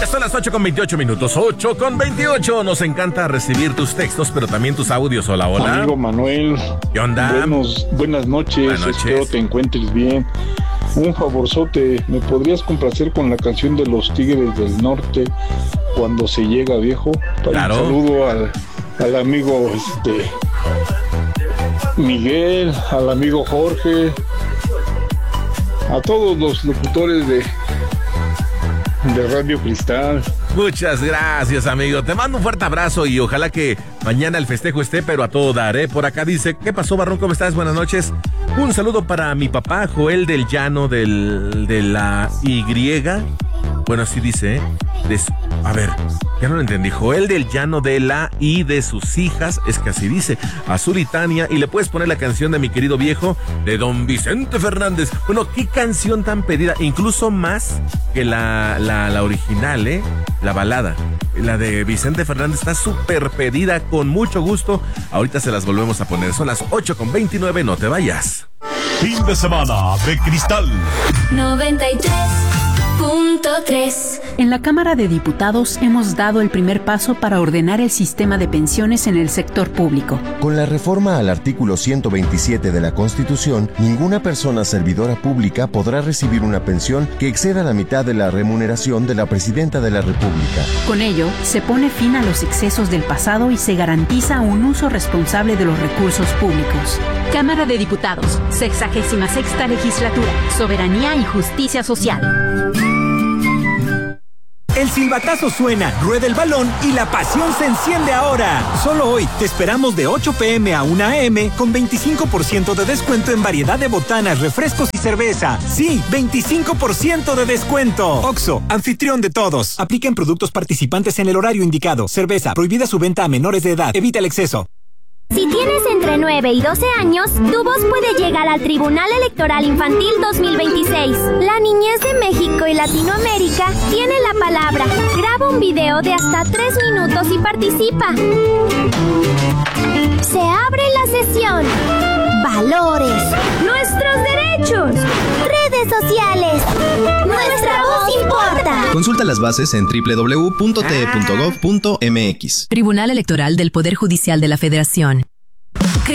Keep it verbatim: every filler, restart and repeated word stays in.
Ya son las ocho con veintiocho minutos, ocho con veintiocho. Nos encanta recibir tus textos, pero también tus audios. Hola, hola. Amigo Manuel. ¿Qué onda? Buenos, buenas noches. Buenas noches. Espero te encuentres bien. Un favorzote, ¿me podrías complacer con la canción de los Tigres del Norte, Cuando se llega viejo? Para Claro. Un saludo al, al amigo este Miguel, al amigo Jorge, a todos los locutores de, de Radio Cristal. Muchas gracias, amigo. Te mando un fuerte abrazo y ojalá que mañana el festejo esté, pero a todo dar, ¿eh? Por acá dice, ¿qué pasó, Barrón? ¿Cómo estás? Buenas noches. Un saludo para mi papá, Joel del Llano del, de la Y. Bueno, así dice, ¿eh? De su, a ver, ya no lo entendí. Joel del Llano de la y de sus hijas, es que así dice, Azul y Tania, y le puedes poner la canción de mi querido viejo, de don Vicente Fernández. Bueno, qué canción tan pedida, incluso más que la, la, la original, ¿eh? La balada. La de Vicente Fernández está súper pedida, con mucho gusto. Ahorita se las volvemos a poner. Son las ocho con veintinueve, no te vayas. Fin de semana de Cristal noventa y tres punto tres. En la Cámara de Diputados hemos dado el primer paso para ordenar el sistema de pensiones en el sector público. Con la reforma al artículo ciento veintisiete de la Constitución, ninguna persona servidora pública podrá recibir una pensión que exceda la mitad de la remuneración de la Presidenta de la República. Con ello, se pone fin a los excesos del pasado y se garantiza un uso responsable de los recursos públicos. Cámara de Diputados, sexagésima sexta legislatura, soberanía y justicia social. El silbatazo suena, rueda el balón y la pasión se enciende ahora. Solo hoy te esperamos de ocho pm a una am con veinticinco por ciento de descuento en variedad de botanas, refrescos y cerveza. Sí, veinticinco por ciento de descuento. Oxxo, anfitrión de todos. Aplica en productos participantes en el horario indicado. Cerveza, prohibida su venta a menores de edad. Evita el exceso. Si tienes entre nueve y doce años, tu voz puede llegar al Tribunal Electoral Infantil dos mil veintiséis. La niñez de México y Latinoamérica tiene la palabra. Graba un video de hasta tres minutos y participa. Se abre la sesión. Valores. Nuestros derechos. Redes sociales. Nuestra voz importa. Consulta las bases en doble u doble u doble u punto t e punto gov punto m x. Tribunal Electoral del Poder Judicial de la Federación.